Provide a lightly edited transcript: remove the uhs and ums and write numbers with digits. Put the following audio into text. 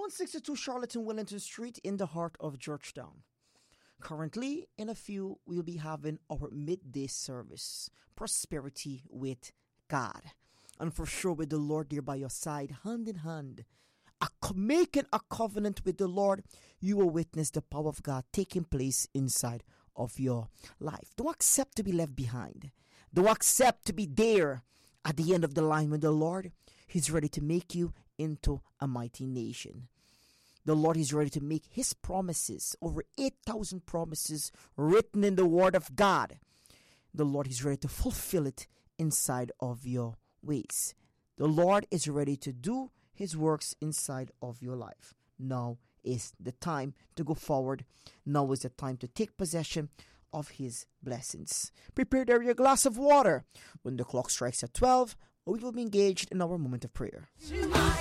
162 Charlotte Wellington Street in the heart of Georgetown. Currently, in a few, we'll be having our midday service, Prosperity with God. And for sure, with the Lord there by your side, hand in hand, making a covenant with the Lord, you will witness the power of God taking place inside of your life. Don't accept to be left behind. Don't accept to be there at the end of the line when the Lord is ready to make you into a mighty nation. The Lord is ready to make His promises, over 8,000 promises written in the Word of God. The Lord is ready to fulfill it inside of your ways. The Lord is ready to do His works inside of your life. Now is the time to go forward. Now is the time to take possession of His blessings. Prepare there your glass of water. When the clock strikes at 12, we will be engaged in our moment of prayer.